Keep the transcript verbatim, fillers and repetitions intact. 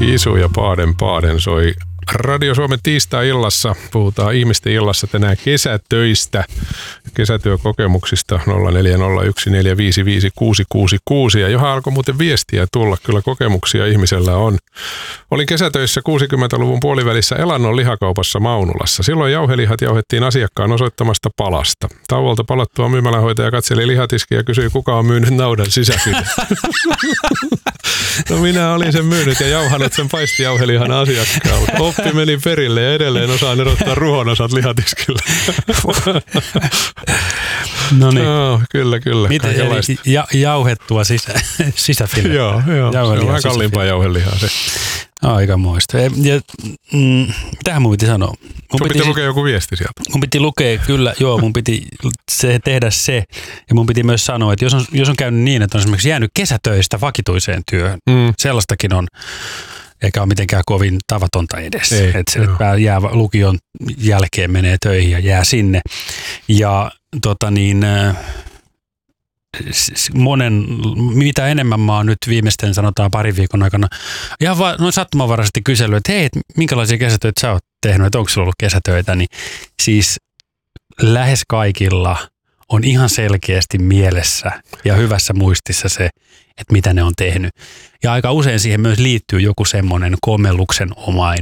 Kisu ja Paaden Paaden soi Radio Suomen tiistai-illassa. Puhutaan ihmisten illassa tänään kesätöistä, kesätyökokemuksista nolla neljä nolla yksi neljä viisi viisi kuusi kuusi kuusi. Ja johon alkoi muuten viestiä tulla, kyllä kokemuksia ihmisellä on. Olin kesätöissä kuusikymmentäluvun puolivälissä Elannon lihakaupassa Maunulassa. Silloin jauhelihat jauhettiin asiakkaan osoittamasta palasta. Tauolta palattua myymälänhoitaja katseli lihatiskiä ja kysyi, kuka on myynyt naudan sisäsydän. No minä olin sen myynyt ja jauhanut sen paistijauhelihan asiakkaalle. Oppi meni perille ja edelleen osaan erottaa ruhonosat lihatiskille. No niin. Oh, kyllä, kyllä. Miten ja, jauhettua sisä, sisäfille? Joo, joo. Se on vähän kalliimpaa jauhelihaa se. Aikamoista. Ja, ja mm, mitähän mun piti sanoa? Mun sun piti, piti lukea joku viesti sieltä. Mun piti lukea, kyllä, joo, mun piti se, tehdä se. Ja mun piti myös sanoa, että jos on, jos on käynyt niin, että on esimerkiksi jäänyt kesätöistä vakituiseen työhön, mm. sellaistakin on, eikä ole mitenkään kovin tavatonta edes. Ei, että se että jää lukion jälkeen, menee töihin ja jää sinne. Ja tota niin... monen, mitä enemmän mä oon nyt viimeisten sanotaan parin viikon aikana ihan vaan noin sattumanvaraisesti kysellyt, että hei, et minkälaisia kesätöitä sä oot tehnyt, että onko sulla ollut kesätöitä, niin siis lähes kaikilla on ihan selkeästi mielessä ja hyvässä muistissa se, että mitä ne on tehnyt. Ja aika usein siihen myös liittyy joku semmoinen komelluksen omainen